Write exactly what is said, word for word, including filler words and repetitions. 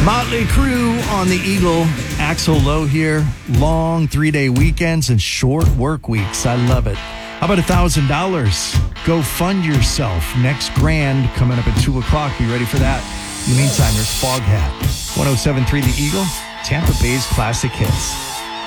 Motley Crue on the Eagle. Axl Low here. Long three-day weekends and short work weeks. I love it. How about one thousand dollars? Go fund yourself. Next grand coming up at two o'clock. Be ready for that. In the meantime, there's Foghat. one oh seven point three The Eagle, Tampa Bay's classic hits.